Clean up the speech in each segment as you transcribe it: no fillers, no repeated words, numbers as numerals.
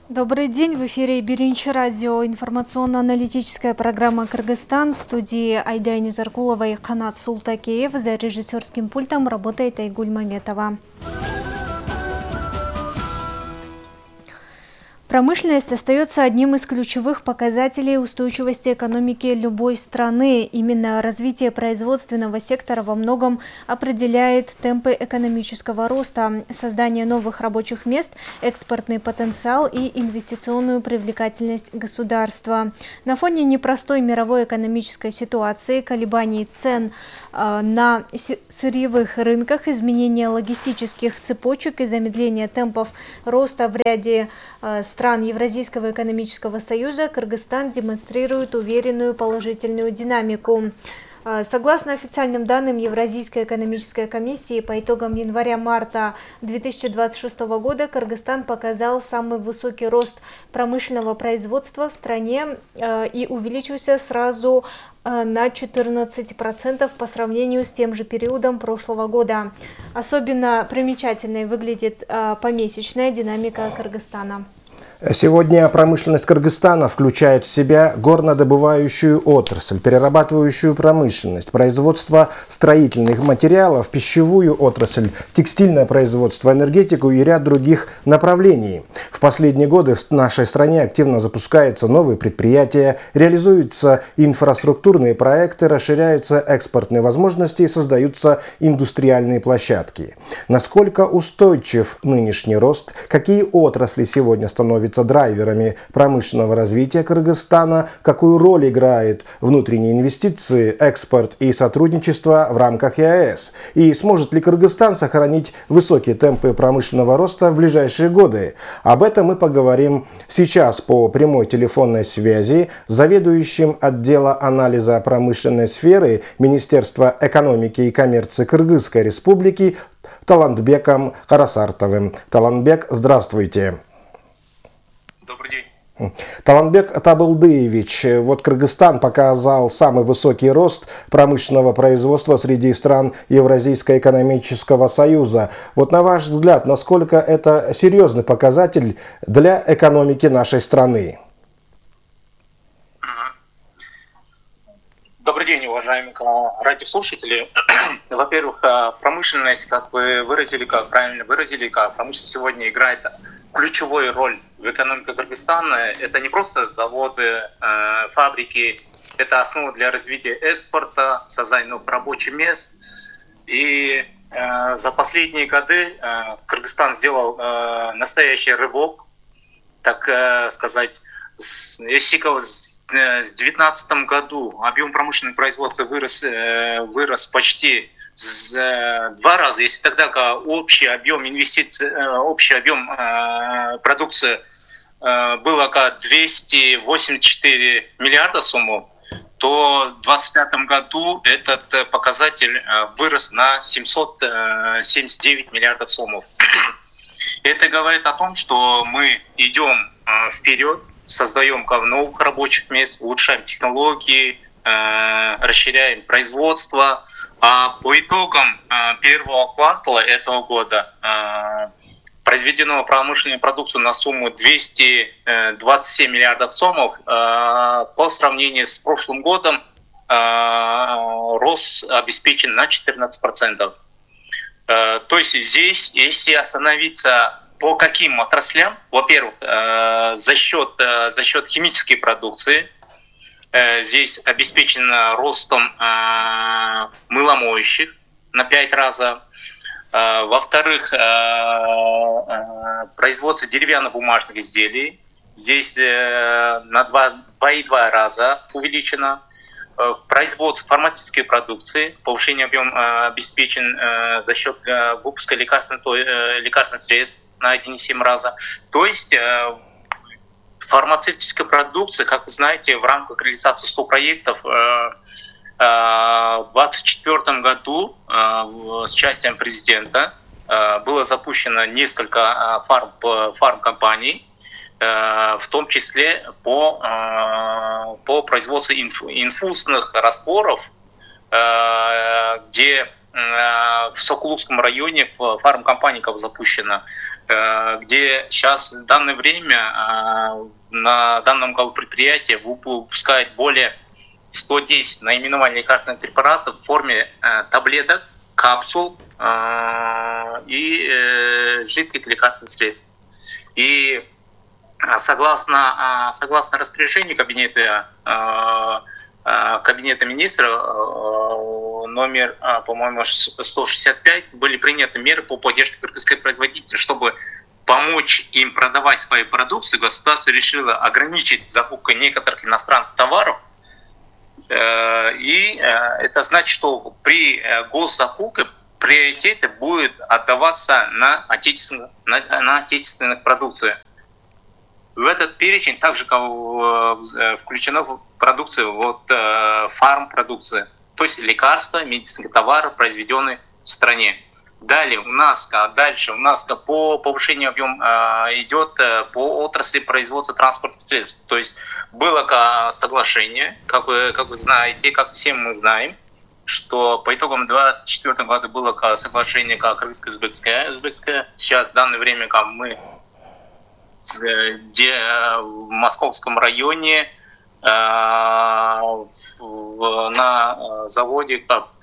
Добрый день, в эфире Биринчи радио, информационно-аналитическая программа «Кыргызстан». В студии Айдайни Заркулова и Канат Султакеев. За режиссерским пультом работает Айгуль Маметова. Промышленность остается одним из ключевых показателей устойчивости экономики любой страны. Именно развитие производственного сектора во многом определяет темпы экономического роста, создание новых рабочих мест, экспортный потенциал и инвестиционную привлекательность государства. На фоне непростой мировой экономической ситуации, колебаний цен на сырьевых рынках, изменения логистических цепочек и замедления темпов роста в ряде стран Евразийского экономического союза, Кыргызстан демонстрирует уверенную положительную динамику. Согласно официальным данным Евразийской экономической комиссии, по итогам января-марта 2026 года Кыргызстан показал самый высокий рост промышленного производства в стране и увеличился сразу на 14% по сравнению с тем же периодом прошлого года. Особенно примечательной выглядит помесячная динамика Кыргызстана. Сегодня промышленность Кыргызстана включает в себя горнодобывающую отрасль, перерабатывающую промышленность, производство строительных материалов, пищевую отрасль, текстильное производство, энергетику и ряд других направлений. В последние годы в нашей стране активно запускаются новые предприятия, реализуются инфраструктурные проекты, расширяются экспортные возможности и создаются индустриальные площадки. Насколько устойчив нынешний рост, какие отрасли сегодня становятся драйверами промышленного развития Кыргызстана, какую роль играют внутренние инвестиции, экспорт и сотрудничество в рамках ЕАЭС, и сможет ли Кыргызстан сохранить высокие темпы промышленного роста в ближайшие годы. Об этом мы поговорим сейчас по прямой телефонной связи с заведующим отдела анализа промышленной сферы Министерства экономики и коммерции Кыргызской Республики Талантбеком Карасартовым. Талантбек, здравствуйте. Добрый день. Талантбек Табылдыевич, вот Кыргызстан показал самый высокий рост промышленного производства среди стран Евразийского экономического союза. Вот на ваш взгляд, насколько это серьезный показатель для экономики нашей страны? Добрый день, уважаемые радиослушатели. Во-первых, промышленность, как вы выразили, как правильно выразили, как промышленность сегодня играет ключевую роль в экономике Кыргызстана. Это не просто заводы, фабрики, это основа для развития экспорта, создания новых рабочих мест. И за последние годы Кыргызстан сделал настоящий рывок, так сказать. Если в 2019 году объем промышленного производства вырос почти в 2 раза, если тогда общий объем инвестиций, общий объем продукции был 284 миллиарда сумму, то в 2025 году этот показатель вырос на 779 миллиардов сумму. Это говорит о том, что мы идем вперед, создаем новых рабочих мест, улучшаем технологии, расширяем производство. А по итогам первого квартала этого года произведено промышленную продукцию на сумму 227 миллиардов сомов. По сравнению с прошлым годом рост обеспечен на 14%. То есть здесь, если остановиться по каким отраслям, во-первых, за счет химической продукции, здесь обеспечено ростом мыломоющих на 5 раз. Во-вторых, производство деревянно-бумажных изделий здесь на 2,2 раза увеличено. В производстве фармацевтической продукции повышение объема обеспечен за счет выпуска лекарственных средств на 1,7 раза. То есть фармацевтическая продукция, как вы знаете, в рамках реализации 100 проектов в 2024 году с участием президента было запущено несколько фармкомпаний, в том числе по производству инфузных растворов, где в Сокулукском районе фармкомпания запущена, где сейчас в данное время на данном предприятии выпускает более 110 наименований лекарственных препаратов в форме таблеток, капсул и жидких лекарственных средств. И согласно распоряжению Кабинета министров номер, по-моему, 165, были приняты меры по поддержке кыргызских производителей, чтобы помочь им продавать свою продукцию. Государство решило ограничить закупку некоторых иностранных товаров. И это значит, что при госзакупке приоритеты будет отдаваться на отечественных продукцию. В этот перечень также включена продукция, фармпродукция, то есть лекарства, медицинские товары, произведенные в стране. Далее у нас по повышению объема идет по отрасли производства транспортных средств. То есть было соглашение, как вы знаете, как все мы знаем, что по итогам 2024 года было соглашение кыргызско-узбекское. Сейчас в данное время мы где в Московском районе на заводе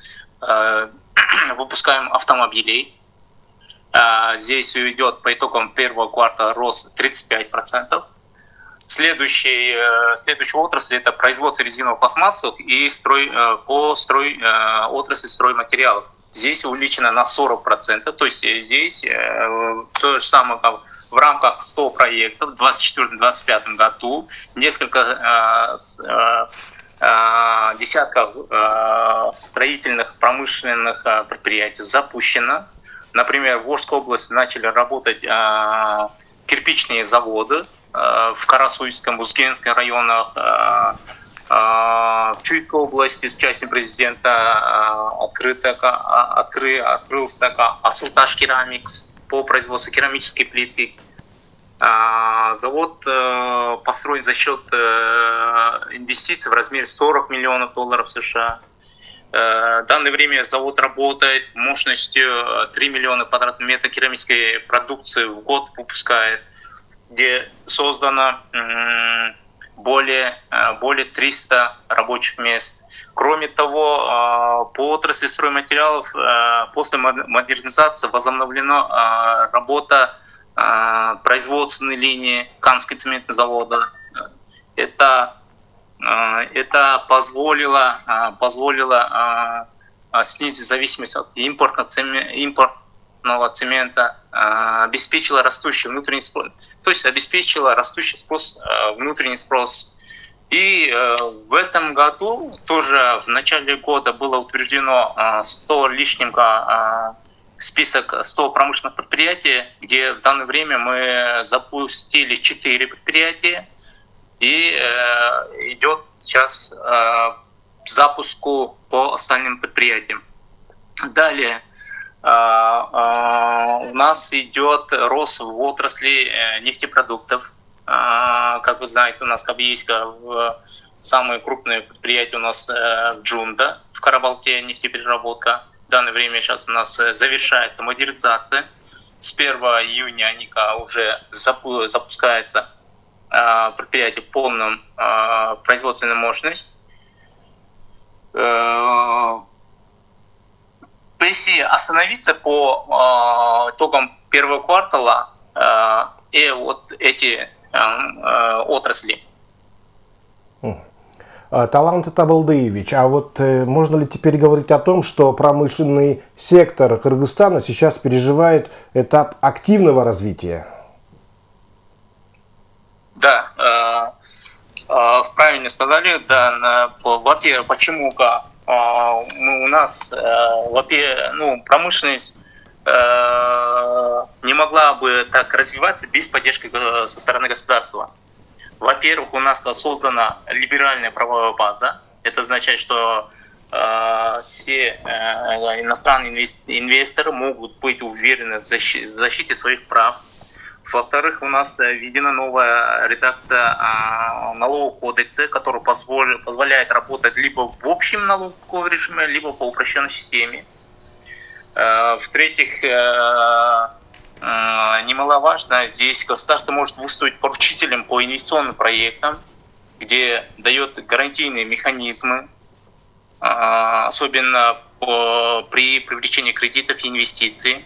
выпускаем автомобилей. Здесь уйдет по итогам первого квартала рост 35%. Следующая отрасль – это производство резиновых пластмассов и отрасль стройматериалов. Здесь увеличено на 40%, то есть здесь то же самое, как в рамках 100 проектов в 2024-2025 году, несколько десятков строительных промышленных предприятий запущено. Например, в Волжской области начали работать кирпичные заводы, в Карасуйском, Узгенском районах, в Чуйской области с участием президента открылся Асулташ Керамикс по производству керамической плитки. Завод построен за счет инвестиций в размере $40 миллионов США. В данное время завод работает мощностью 3 миллиона квадратных метров керамической продукции в год выпускает, где создано более 300 рабочих мест. Кроме того, по отрасли стройматериалов после модернизации возобновлена работа производственной линии Канского цементного завода. Это позволило снизить зависимость от импортного цемента, обеспечило растущий внутренний спрос, то есть обеспечило растущий внутренний спрос. И в этом году тоже в начале года было утверждено 100 лишним список 100 промышленных предприятий, где в данное время мы запустили 4 предприятия, и идет сейчас запуску по остальным предприятиям. Далее у нас идет рост в отрасли нефтепродуктов. Как вы знаете, у нас есть самые крупные предприятия у нас в Джунда, в Карабалке нефтепереработка. В данное время сейчас у нас завершается модернизация. С 1 июня они уже запускается предприятие полную производственную мощность. Если остановиться по итогам первого квартала и вот эти отрасли. Талант Табылдыевич, а вот можно ли теперь говорить о том, что промышленный сектор Кыргызстана сейчас переживает этап активного развития? Да, правильно сказали, да, во-первых, почему у нас промышленность не могла бы так развиваться без поддержки со стороны государства. Во-первых, у нас создана либеральная правовая база. Это означает, что все иностранные инвесторы могут быть уверены в защите своих прав. Во-вторых, у нас введена новая редакция налогового кодекса, которая позволяет работать либо в общем налоговом режиме, либо по упрощенной системе. В-третьих, немаловажно, здесь государство может выступить поручителем по инвестиционным проектам, где дает гарантийные механизмы, особенно при привлечении кредитов и инвестиций.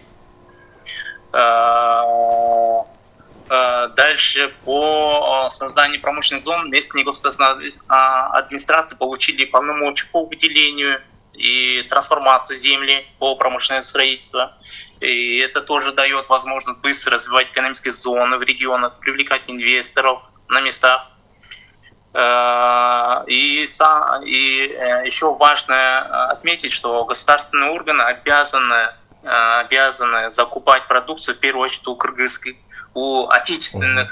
Дальше по созданию промышленных зон местные государственные администрации получили полномочия по выделению и трансформации земли по промышленному строительству. И это тоже дает возможность быстро развивать экономические зоны в регионах, привлекать инвесторов на местах. И еще важно отметить, что государственные органы обязаны закупать продукцию, в первую очередь, у отечественных